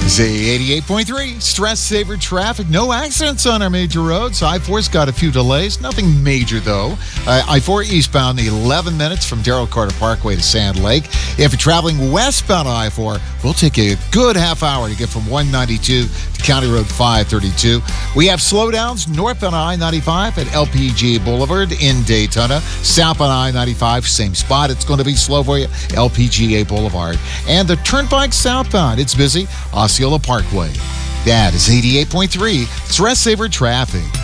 Z88.3, stress saver traffic. No accidents on our major roads. I-4's got a few delays. Nothing major, though. I-4 eastbound, 11 minutes from Darrell Carter Parkway to Sand Lake. If you're traveling westbound I-4, we'll take you a good half hour to get from 192 to County Road 532. We have slowdowns northbound I-95 at LPGA Boulevard in Daytona. Southbound I-95, same spot. It's going to be slow for you, LPGA Boulevard. And the Turnpike southbound, it's busy, Osceola Parkway. That is 88.3 Stress Saver Traffic.